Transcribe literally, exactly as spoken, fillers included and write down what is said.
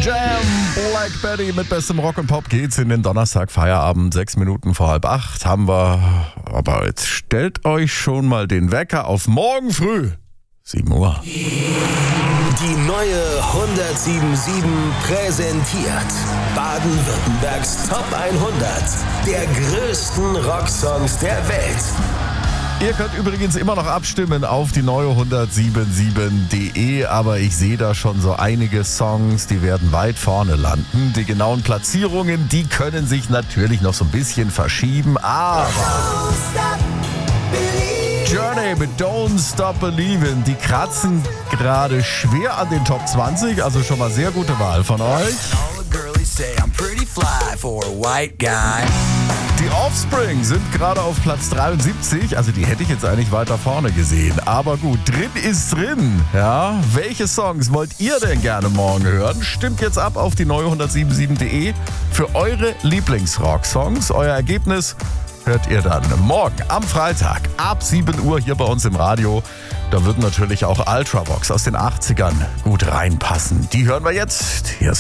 Jam, Black Betty mit bestem Rock und Pop geht's in den Donnerstag Feierabend. Sechs Minuten vor halb acht haben wir. Aber jetzt stellt euch schon mal den Wecker auf morgen früh. sieben Uhr. Die neue hundertsieben Komma sieben präsentiert Baden-Württembergs Top hundert der größten Rocksongs der Welt. Ihr könnt übrigens immer noch abstimmen auf die neue hundertsieben Komma sieben punkt de, aber ich sehe da schon so einige Songs, die werden weit vorne landen. Die genauen Platzierungen, die können sich natürlich noch so ein bisschen verschieben, aber Journey mit Don't Stop Believin', die kratzen gerade schwer an den Top zwanzig, also schon mal sehr gute Wahl von euch. Die Offspring sind gerade auf Platz dreiundsiebzig, also die hätte ich jetzt eigentlich weiter vorne gesehen. Aber gut, drin ist drin. Ja, welche Songs wollt ihr denn gerne morgen hören? Stimmt jetzt ab auf die neue hundertsieben Komma sieben punkt de für eure Lieblingsrock-Songs. Euer Ergebnis hört ihr dann morgen am Freitag ab sieben Uhr hier bei uns im Radio. Da wird natürlich auch Ultravox aus den achtzigern gut reinpassen. Die hören wir jetzt. Hier ist